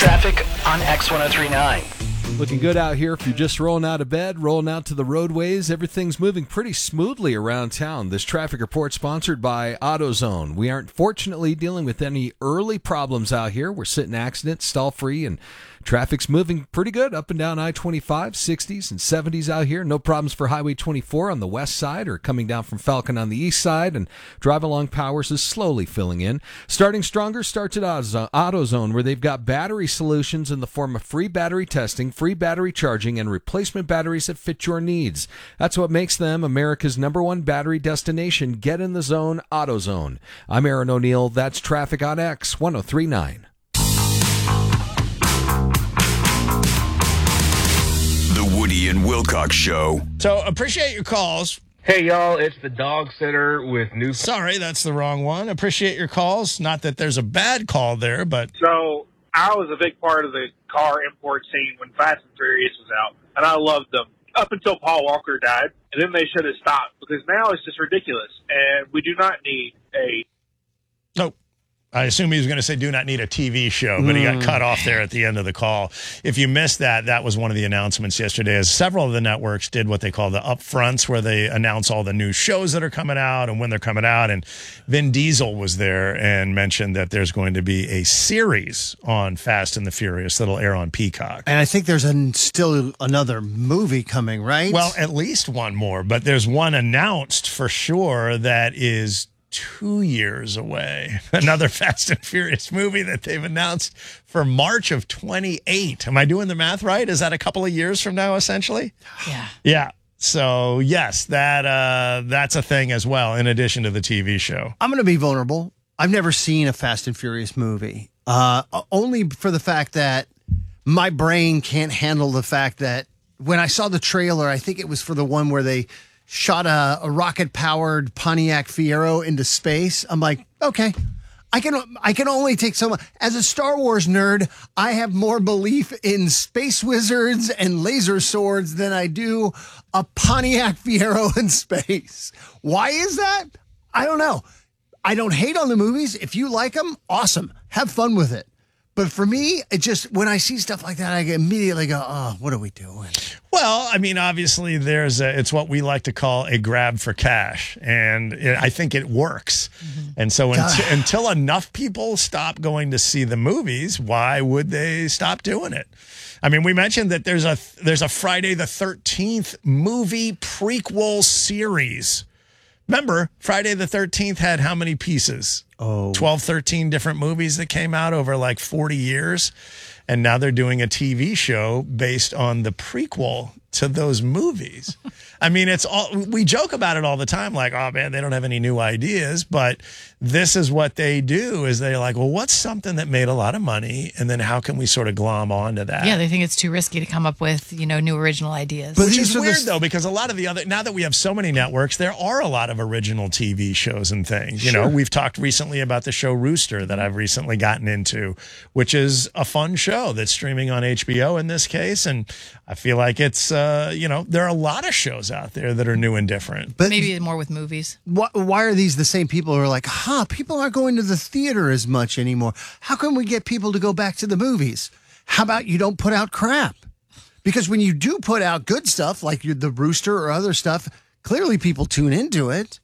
Traffic on X1039. Looking good out here if you're just rolling out of bed, rolling out to the roadways. Everything's moving pretty smoothly around town. This traffic report sponsored by AutoZone. We aren't fortunately dealing with any early problems out here. We're sitting accident, stall-free, and traffic's moving pretty good up and down I-25, 60s and 70s out here. No problems for Highway 24 on the west side or coming down from Falcon on the east side. And Drive Along Powers is slowly filling in. Starting stronger starts at AutoZone, where they've got battery solutions in the form of free battery testing, free battery charging, and replacement batteries that fit your needs. That's what makes them America's #1 battery destination. Get in the zone, AutoZone. I'm Aaron O'Neill. That's Traffic on X1039. The Woody and Wilcox Show. So appreciate your calls. Hey, y'all, it's the dog sitter with new... Sorry, that's the wrong one. Appreciate your calls. Not that there's a bad call there, but... So I was a big part of the car import scene when Fast and Furious was out, and I loved them up until Paul Walker died, and then they should have stopped because now it's just ridiculous, and we do not need a... Nope. I assume he was going to say do not need a TV show, but he got cut off there at the end of the call. If you missed that, that was one of the announcements yesterday, as several of the networks did what they call the upfronts, where they announce all the new shows that are coming out and when they're coming out. And Vin Diesel was there and mentioned that there's going to be a series on Fast and the Furious that'll air on Peacock. And I think there's still another movie coming, right? Well, at least one more, but there's one announced for sure that is 2 years away. Another Fast and Furious movie that they've announced for March of 28. Am I doing the math right? Is that a couple of years from now, essentially? Yeah. Yeah. So, yes, that's a thing as well, in addition to the TV show. I'm going to be vulnerable. I've never seen a Fast and Furious movie, only for the fact that my brain can't handle the fact that when I saw the trailer, I think it was for the one where they shot a rocket-powered Pontiac Fiero into space. I'm like, okay, I can only take so much. As a Star Wars nerd, I have more belief in space wizards and laser swords than I do a Pontiac Fiero in space. Why is that? I don't know. I don't hate on the movies. If you like them, awesome. Have fun with it. But for me, it just, when I see stuff like that, I immediately go, oh, what are we doing? Well, I mean, obviously, it's what we like to call a grab for cash. And I think it works. Mm-hmm. And so until enough people stop going to see the movies, why would they stop doing it? I mean, we mentioned that there's a Friday the 13th movie prequel series. Remember, Friday the 13th had how many pieces? 12, 13 different movies that came out over like 40 years. And now they're doing a TV show based on the prequel to those movies. I mean, we joke about it all the time, like, oh man, they don't have any new ideas, but this is what they do, is they're like, well, what's something that made a lot of money, and then how can we sort of glom onto that? Yeah, they think it's too risky to come up with, new original ideas. Which is weird, though, because a lot of the other, now that we have so many networks, there are a lot of original TV shows and things. Sure. We've talked recently about the show Rooster that I've recently gotten into, which is a fun show that's streaming on HBO in this case, and I feel like it's, there are a lot of shows out there that are new and different. But maybe more with movies. Why are these the same people who are like, people aren't going to the theater as much anymore? How can we get people to go back to the movies? How about you don't put out crap? Because when you do put out good stuff, like the Rooster or other stuff, clearly people tune into it.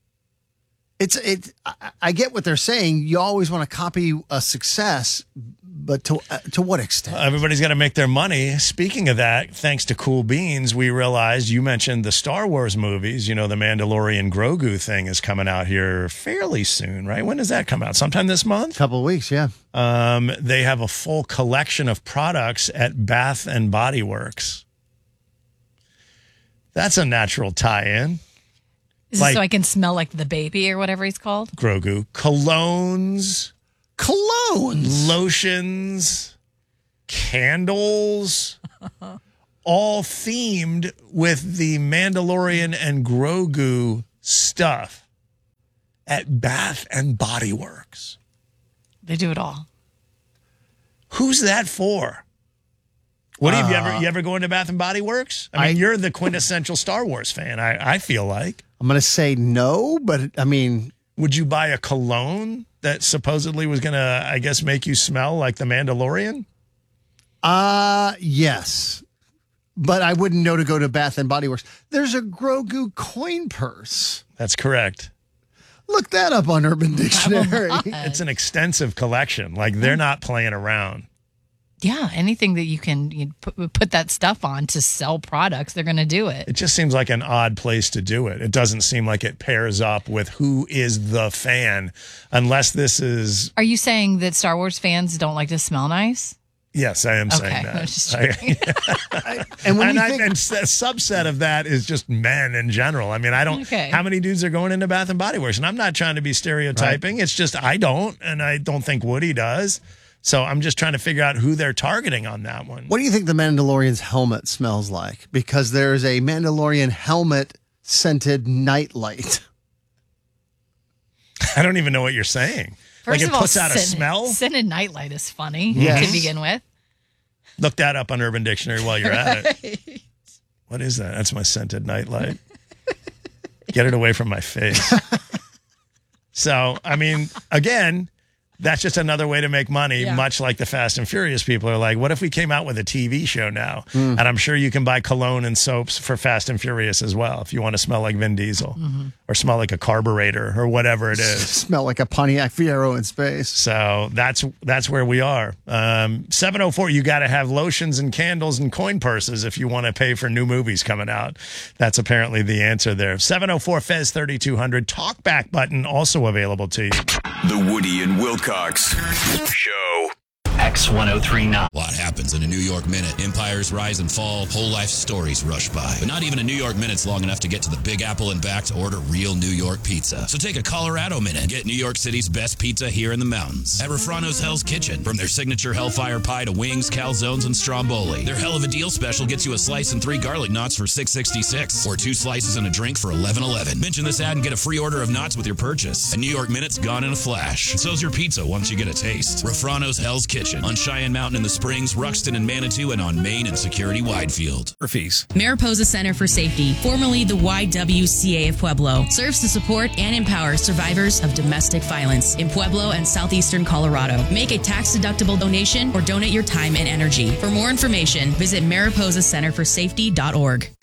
I get what they're saying. You always want to copy a success, but to what extent? Everybody's got to make their money. Speaking of that, thanks to Cool Beans, we realized you mentioned the Star Wars movies. The Mandalorian Grogu thing is coming out here fairly soon, right? When does that come out? Sometime this month? Couple of weeks, yeah. They have a full collection of products at Bath and Body Works. That's a natural tie-in. Is it so I can smell like the baby or whatever he's called? Grogu. Colognes, lotions, candles, all themed with the Mandalorian and Grogu stuff at Bath and Body Works. They do it all. Who's that for? What have you ever go into Bath and Body Works? I mean, you're the quintessential Star Wars fan. I feel like. I'm going to say no, but I mean, would you buy a cologne that supposedly was going to, I guess, make you smell like the Mandalorian? Yes. But I wouldn't know to go to Bath and Body Works. There's a Grogu coin purse. That's correct. Look that up on Urban Dictionary. It's an extensive collection. Like, they're not playing around. Yeah, anything that you can put that stuff on to sell products, they're going to do it. It just seems like an odd place to do it. It doesn't seem like it pairs up with who is the fan, unless this is... Are you saying that Star Wars fans don't like to smell nice? Yes, I am saying I was just that. And when and, you and think, a subset of that is just men in general. I mean, I don't. Okay. How many dudes are going into Bath and Body Works? And I'm not trying to be stereotyping. It's just I don't, and I don't think Woody does. So I'm just trying to figure out who they're targeting on that one. what do you think the Mandalorian's helmet smells like? Because there's a Mandalorian helmet scented nightlight. I don't even know what you're saying. First like of it all, puts out a smell. Scented nightlight is funny Yes. to begin with. Look that up on Urban Dictionary while you're at it. What is that? That's my scented nightlight. Get it away from my face. So, I mean, again, that's just another way to make money, much like the Fast and Furious people are like, what if we came out with a TV show now? And I'm sure you can buy cologne and soaps for Fast and Furious as well if you want to smell like Vin Diesel or smell like a carburetor or whatever it is. Smell like a Pontiac Fiero in space. So that's where we are. 704, you got to have lotions and candles and coin purses if you want to pay for new movies coming out. That's apparently the answer there. 704 Fez 3200 talkback button also available to you. The Woody and Wilcox Show. X1039. A lot happens in a New York minute. Empires rise and fall, whole life stories rush by. But not even a New York minute's long enough to get to the Big Apple and back to order real New York pizza. So take a Colorado minute and get New York City's best pizza here in the mountains. At Refrano's Hell's Kitchen. From their signature Hellfire Pie to wings, calzones, and stromboli. Their hell of a deal special gets you a slice and 3 garlic knots for $6.66. Or 2 slices and a drink for $11.11. Mention this ad and get a free order of knots with your purchase. A New York minute's gone in a flash. So's your pizza once you get a taste. Refrano's Hell's Kitchen. On Cheyenne Mountain in the Springs, Ruxton and Manitou, and on Main and Security Widefield. Fees. Mariposa Center for Safety, formerly the YWCA of Pueblo, serves to support and empower survivors of domestic violence in Pueblo and southeastern Colorado. Make a tax-deductible donation or donate your time and energy. For more information, visit mariposacenterforsafety.org.